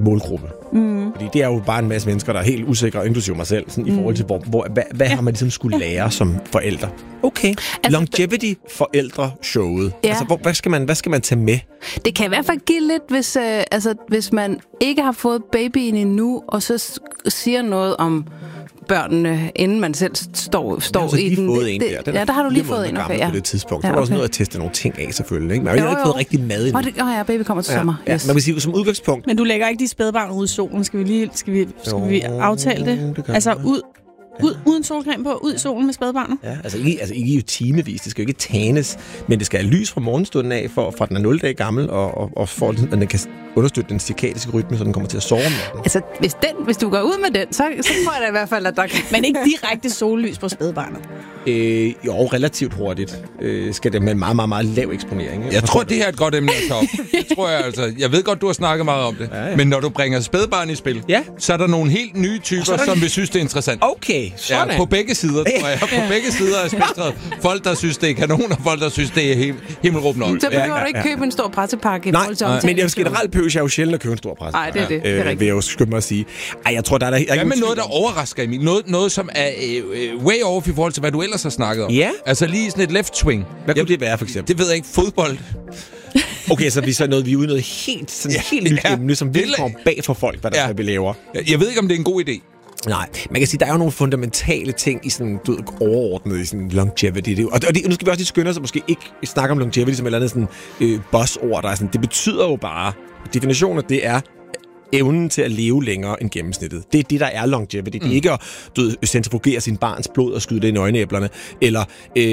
målgruppe. Fordi det er jo bare en masse mennesker, der er helt usikre, inklusive mig selv, sådan, i forhold til, hvad har man ligesom skulle lære som forældre. Okay, Longevity-forældre-showet. Ja. Altså, hvad skal man tage med? Det kan i hvert fald give lidt, hvis man ikke har fået babyen endnu, og så siger noget om børnene, inden man selv står i den. Der har du lige fået en. Okay, på det tidspunkt. Så var der også noget at teste nogle ting af, selvfølgelig. Ikke? Men jeg har ikke fået rigtig mad endnu. Ja, baby kommer til sommer. Ja, man kan sige, som udgangspunkt... Men du lægger ikke de spædbarn ud i solen. Skal vi aftale det? Altså uden solcreme på, ud i solen med spædbarnet? Ja, altså ikke jo timevis. Det skal jo ikke tanes, men det skal have lys fra morgenstunden af, fra den er 0 dage gammel, og for at den kan understøtte den cirkadiske rytme, så den kommer til at sove om natten. Altså, hvis du går ud med den, så tror jeg da i hvert fald, at der kan... Men ikke direkte sollys på spædbarnet? Jo, relativt hurtigt. Skal det med en meget, meget, meget lav eksponering. Jeg tror, det her er et godt emne at tage op. Det tror jeg altså. Jeg ved godt, du har snakket meget om det. Ja. Men når du bringer spædbarn i spil, så er der nogle helt nye typer, som vi synes, det er interessant. Okay, sådan. Ja, på begge sider, tror jeg. På begge sider af spektret. Folk, der synes, det er kanon, og folk, der synes, det er himmelråbende op. Så behøver du ikke købe en stor pressepakke. Nej, men jeg generelt behøver jeg jo sjældent at købe en stor pressepakke. Nej, det er rigtigt. Vil jeg jo skynde mig at sige. Ej, jeg tror, der er hvad med noget, der overrasker Emil? Noget som er way off i forhold til, hvad du ellers har snakket om. Ja. Altså lige sådan et left swing. Hvad kunne det være, for eksempel? Det ved jeg ikke. Fodbold. Okay, så vi er ude noget helt nyt emne, som virkelig kommer bag for folk, hvad der vi laver. Jeg ved ikke, om det er en god idé. Nej, man kan sige, der er jo nogle fundamentale ting i sådan overordnet i sådan longevity. Nu skal vi også lige skynde os at måske ikke snakke om longevity som et eller andet sådan buzzord, der er sådan. Det betyder jo bare, definitionen af det er evnen til at leve længere end gennemsnittet. Det er det, der er longevity. Det er ikke at centrifugere sin barns blod og skyde det i øjenæblerne, eller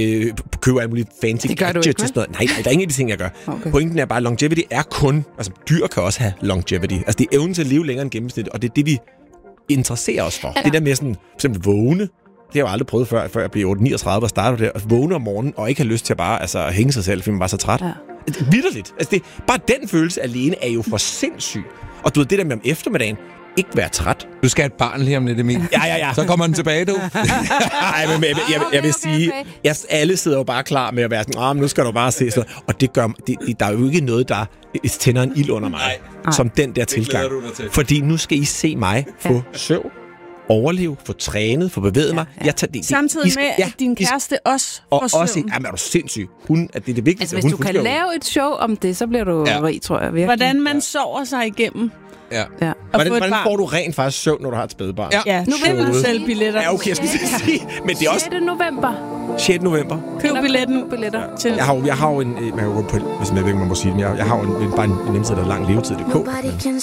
købe alle mulige fancy gadgets og sådan noget. Nej, der er ingen af de ting, jeg gør. Okay. Pointen er bare, at longevity er kun... Altså, dyr kan også have longevity. Altså, det er evnen til at leve længere end gennemsnittet, og det er det, vi interesserer os for. Ja. Det der med sådan, for eksempel vågne. Det har jeg jo aldrig prøvet før jeg blev 39 og startede der. At vågne om morgenen og ikke have lyst til at bare hænge sig selv, fordi man var så træt. Ja. Vitterligt. Altså, bare den følelse alene er jo for sindssyg. Og du ved, det der med om eftermiddagen, ikke være træt. Du skal have et barn lige om lidt, Emil. Ja. Så kommer den tilbage, du. Nej, men jeg vil sige, alle sidder jo bare klar med at være sådan, nu skal du bare se sådan. Og det gør, der er jo ikke noget, der tænder en ild under mig, som den der tilgang. Fordi nu skal I se mig få søvn, overleve, få trænet, få bevæget mig. Samtidig med, at din kæreste også får søvn. Jamen, er du sindssyg? Det er det vigtigste. Altså, hvis du kan lave et show om det, så bliver du rig, tror jeg. Virkelig. Hvordan man sover sig igenjem. Ja. Hvordan får du rent faktisk søvn, når du har et spædbarn? Ja, nu vil du sælge billetter. Ja, okay, jeg skulle sige. Men det er også 6. november. 6. november. Køb billetter til. Jeg har jo en... Man kan gå på, hvis man må sige det, jeg har jo bare en hjemmeside, der er lang levetid.dk.